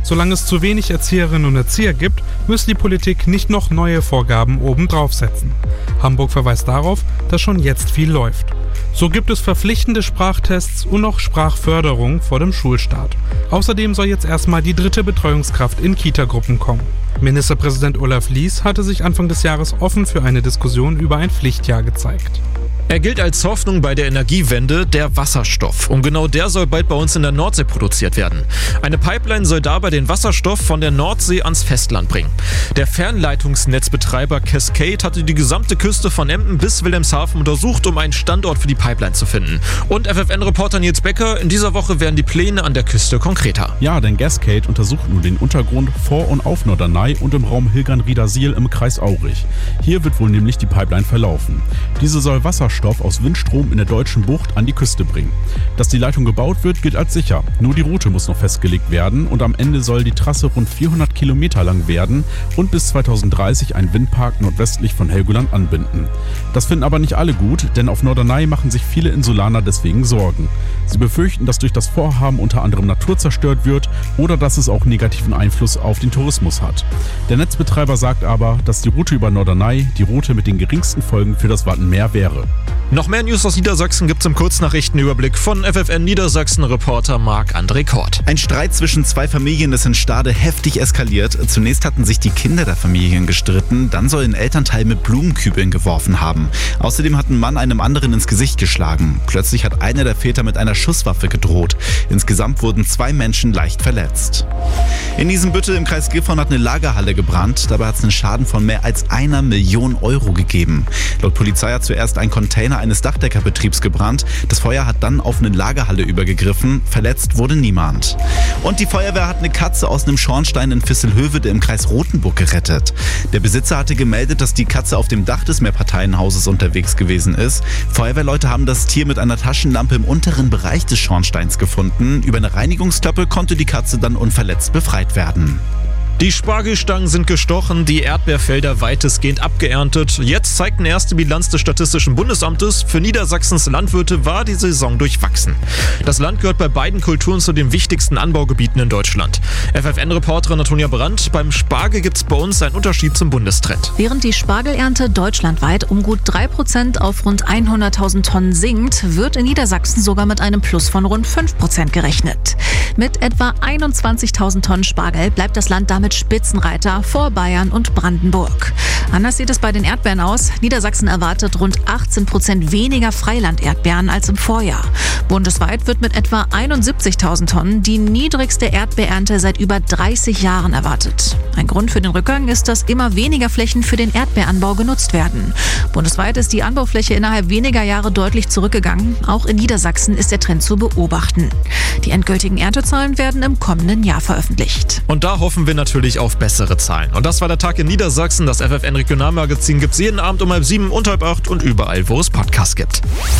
Solange es zu wenig Erzieherinnen und Erzieher gibt, müsse die Politik nicht noch neue Vorgaben obendrauf setzen. Hamburg verweist darauf, dass schon jetzt viel läuft. So gibt es verpflichtende Sprachtests und noch Sprachförderung vor dem Schulstart. Außerdem soll jetzt erstmal die 3. Betreuungskraft in Kitagruppen kommen. Ministerpräsident Olaf Lies hatte sich Anfang des Jahres offen für eine Diskussion über ein Pflichtjahr gezeigt. Er gilt als Hoffnung bei der Energiewende, der Wasserstoff. Und genau der soll bald bei uns in der Nordsee produziert werden. Eine Pipeline soll dabei den Wasserstoff von der Nordsee ans Festland bringen. Der Fernleitungsnetzbetreiber Cascade hatte die gesamte Küste von Emden bis Wilhelmshaven untersucht, um einen Standort für die Pipeline zu finden. Und FFN-Reporter Nils Becker, in dieser Woche werden die Pläne an der Küste konkreter. Ja, denn Cascade untersucht nun den Untergrund vor und auf Norderney und im Raum Hilgern-Riedersiel im Kreis Aurich. Hier wird wohl nämlich die Pipeline verlaufen. Diese soll Wasserstoff aus Windstrom in der deutschen Bucht an die Küste bringen. Dass die Leitung gebaut wird, gilt als sicher. Nur die Route muss noch festgelegt werden und am Ende soll die Trasse rund 400 Kilometer lang werden und bis 2030 einen Windpark nordwestlich von Helgoland anbinden. Das finden aber nicht alle gut, denn auf Norderney machen sich viele Insulaner deswegen Sorgen. Sie befürchten, dass durch das Vorhaben unter anderem Natur zerstört wird oder dass es auch negativen Einfluss auf den Tourismus hat. Der Netzbetreiber sagt aber, dass die Route über Norderney die Route mit den geringsten Folgen für das Wattenmeer wäre. Noch mehr News aus Niedersachsen gibt's im Kurznachrichtenüberblick von FFN Niedersachsen-Reporter Marc-André Kort. Ein Streit zwischen 2 Familien ist in Stade heftig eskaliert. Zunächst hatten sich die Kinder der Familien gestritten, dann soll ein Elternteil mit Blumenkübeln geworfen haben. Außerdem hat ein Mann einem anderen ins Gesicht geschlagen. Plötzlich hat einer der Väter mit einer Schusswaffe gedroht. Insgesamt wurden 2 Menschen leicht verletzt. In Isenbüttel im Kreis Gifhorn hat eine Lagerhalle gebrannt. Dabei hat es einen Schaden von mehr als 1 Million Euro gegeben. Laut Polizei hat zuerst ein Container eines Dachdeckerbetriebs gebrannt. Das Feuer hat dann auf eine Lagerhalle übergegriffen. Verletzt wurde niemand. Und die Feuerwehr hat eine Katze aus einem Schornstein in Visselhövede im Kreis Rothenburg gerettet. Der Besitzer hatte gemeldet, dass die Katze auf dem Dach des Mehrparteienhauses unterwegs gewesen ist. Feuerwehrleute haben das Tier mit einer Taschenlampe im unteren Bereich des Schornsteins gefunden. Über eine Reinigungsklappe konnte die Katze dann unverletzt befreit werden. Die Spargelstangen sind gestochen, die Erdbeerfelder weitestgehend abgeerntet. Jetzt zeigt eine erste Bilanz des Statistischen Bundesamtes. Für Niedersachsens Landwirte war die Saison durchwachsen. Das Land gehört bei beiden Kulturen zu den wichtigsten Anbaugebieten in Deutschland. FFN-Reporterin Antonia Brandt, beim Spargel gibt es bei uns einen Unterschied zum Bundestrend. Während die Spargelernte deutschlandweit um gut 3% auf rund 100.000 Tonnen sinkt, wird in Niedersachsen sogar mit einem Plus von rund 5% gerechnet. Mit etwa 21.000 Tonnen Spargel bleibt das Land damit Spitzenreiter vor Bayern und Brandenburg. Anders sieht es bei den Erdbeeren aus. Niedersachsen erwartet rund 18% weniger Freiland-Erdbeeren als im Vorjahr. Bundesweit wird mit etwa 71.000 Tonnen die niedrigste Erdbeerernte seit über 30 Jahren erwartet. Ein Grund für den Rückgang ist, dass immer weniger Flächen für den Erdbeeranbau genutzt werden. Bundesweit ist die Anbaufläche innerhalb weniger Jahre deutlich zurückgegangen. Auch in Niedersachsen ist der Trend zu beobachten. Die endgültigen Erntezahlen werden im kommenden Jahr veröffentlicht. Und da hoffen wir natürlich auf bessere Zahlen. Und das war der Tag in Niedersachsen. Das FFN Regionalmagazin gibt es jeden Abend um 7:30 und 7:30 und überall, wo es Podcasts gibt.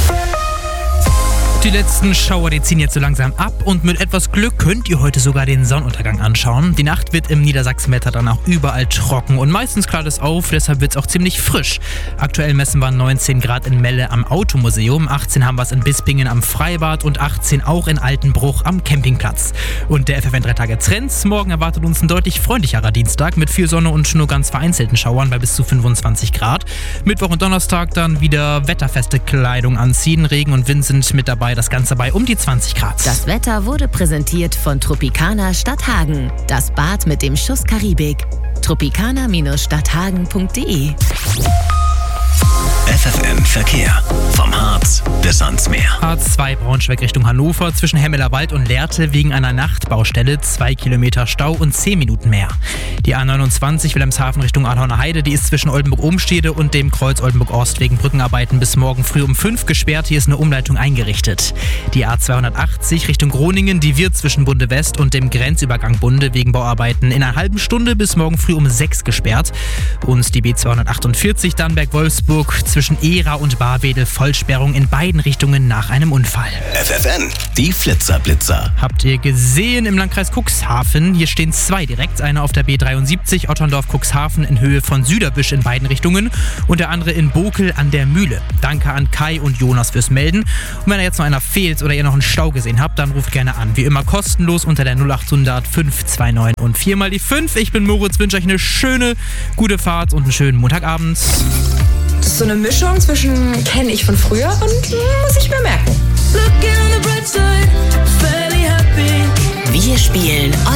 Die letzten Schauer, die ziehen jetzt so langsam ab und mit etwas Glück könnt ihr heute sogar den Sonnenuntergang anschauen. Die Nacht wird im Niedersachsenwetter dann auch überall trocken und meistens klart es auf, deshalb wird es auch ziemlich frisch. Aktuell messen wir 19 Grad in Melle am Automuseum, 18 haben wir es in Bispingen am Freibad und 18 auch in Altenbruch am Campingplatz. Und der FFN 3 Tage Trends, morgen erwartet uns ein deutlich freundlicherer Dienstag mit viel Sonne und nur ganz vereinzelten Schauern bei bis zu 25 Grad. Mittwoch und Donnerstag dann wieder wetterfeste Kleidung anziehen, Regen und Wind sind mit dabei. Das Ganze bei um die 20 Grad. Das Wetter wurde präsentiert von Tropicana Stadthagen. Das Bad mit dem Schuss Karibik. tropicana-stadthagen.de FFN Verkehr. Vom Harz bis ans Meer. A2 Braunschweig Richtung Hannover zwischen Hemmelerwald und Lehrte wegen einer Nachtbaustelle 2 Kilometer Stau und 10 Minuten mehr. Die A29 Wilhelmshaven Richtung Arnhauner Heide, die ist zwischen Oldenburg-Ohnstede und dem Kreuz Oldenburg-Ost wegen Brückenarbeiten bis morgen früh um 5 gesperrt. Hier ist eine Umleitung eingerichtet. Die A280 Richtung Groningen, die wird zwischen Bunde West und dem Grenzübergang Bunde wegen Bauarbeiten in einer halben Stunde bis morgen früh um 6 gesperrt. Und die B248 Dannenberg-Wolfsburg zwischen zwischen Ehra und Barwedel Vollsperrung in beiden Richtungen nach einem Unfall. FFN, die Flitzer-Blitzer. Habt ihr gesehen im Landkreis Cuxhaven? Hier stehen 2 direkt. Einer auf der B73 Otterndorf-Cuxhaven in Höhe von Süderbisch in beiden Richtungen und der andere in Bokel an der Mühle. Danke an Kai und Jonas fürs Melden. Und wenn da jetzt noch einer fehlt oder ihr noch einen Stau gesehen habt, dann ruft gerne an. Wie immer kostenlos unter der 0800 529 und 4 mal die 5. Ich bin Moritz, wünsche euch eine schöne, gute Fahrt und einen schönen Montagabend. Das ist so eine Mischung zwischen kenne ich von früher und muss ich mir merken. Wir spielen